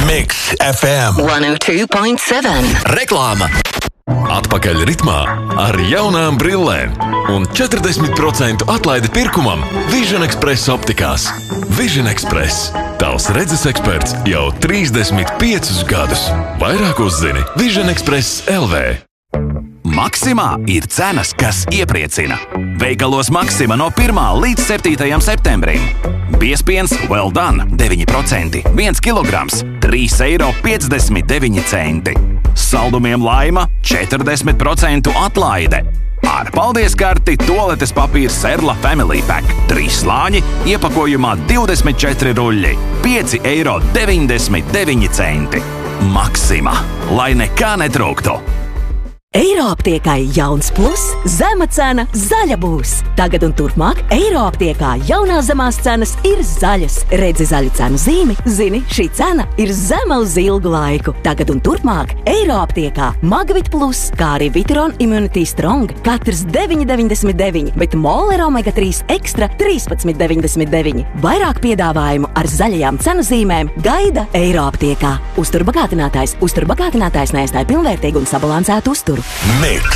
Mix FM 102.7. Reklāma. Atpakaļ ritmā ar jaunām brillēm un 40% atlaidi pirkumam Vision Express optikās. Vision Express. Tavs redzes eksperts jau 35 gadus. Vairāk uzzini Vision Express LV. Maksimā ir cenas, kas iepriecina. Veikalos Maksima no 1. līdz 7. septembrim. Biezpiens Well Done 9%, 1 kilograms, 3,59 eiro. Saldumiem Laima 40% atlaide. Ar paldies karti toaletes papīra Serla Family Pack. 3 slāņi, iepakojumā 24 ruļļi, 5,99 eiro. Maksima, lai nekā netrūktu. Eiroaptiekā jauns plus, zema cena, zaļa būs. Tagad un turpmāk Eiroaptiekā jaunās zemās cenas ir zaļas. Redzi zaļu cenu zīmi, zini, šī cena ir zema uz ilgu laiku. Tagad un turpmāk Eiroaptiekā Magvit plus, kā arī Viteron Immunity Strong, katrs 9,99, bet Moler Omega 3 Extra 13,99. Vairāk piedāvājumu ar zaļajām cenu zīmēm gaida Eiroaptiekā. Uzturbagātinātājs neaizstāja pilnvērtīgu un sabalansētu uzturu. Mix